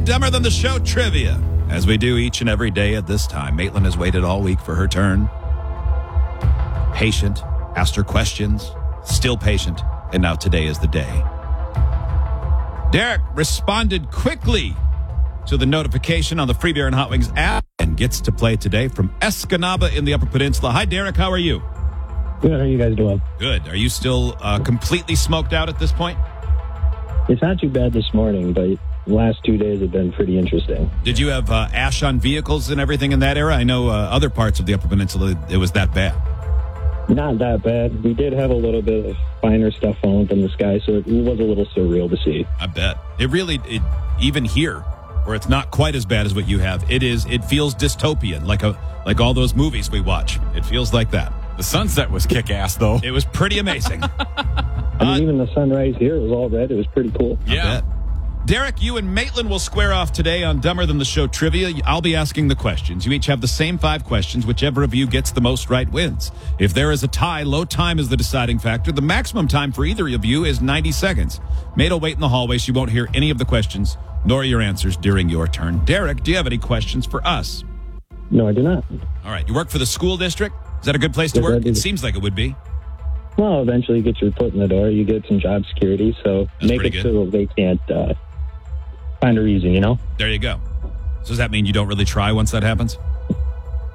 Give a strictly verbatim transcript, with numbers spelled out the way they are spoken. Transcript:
Dumber Than the Show trivia. As we do each and every day at this time, Maitland has waited all week for her turn. Patient, asked her questions, still patient, and now today is the day. Derek responded quickly to the notification on the Free Beer and Hot Wings app and gets to play today from Escanaba in the Upper Peninsula. Hi, Derek. How are you? Good. How are you guys doing? Good. Are you still uh, completely smoked out at this point? It's not too bad this morning, but the last two days have been pretty interesting. Did you have uh, ash on vehicles and everything in that era? I know uh, other parts of the Upper Peninsula, it was that bad. Not that bad. We did have a little bit of finer stuff falling from the sky, so it was a little surreal to see. I bet. It really, it, even here, where it's not quite as bad as what you have, it is. It feels dystopian, like a like all those movies we watch. It feels like that. The sunset was kick-ass, though. It was pretty amazing. I mean, uh, even the sunrise here, it was all red. It was pretty cool. Yeah. Derek, you and Maitland will square off today on Dumber Than the Show trivia. I'll be asking the questions. You each have the same five questions. Whichever of you gets the most right wins. If there is a tie, low time is the deciding factor. The maximum time for either of you is ninety seconds. Mate will wait in the hallway. She won't hear any of the questions nor your answers during your turn. Derek, do you have any questions for us? No, I do not. All right. You work for the school district? Is that a good place to Yes, work? It seems like it would be. Well, eventually you get your foot in the door. You get some job security, so That's make it good. so they can't uh, find a reason, you know? There you go. So does that mean you don't really try once that happens?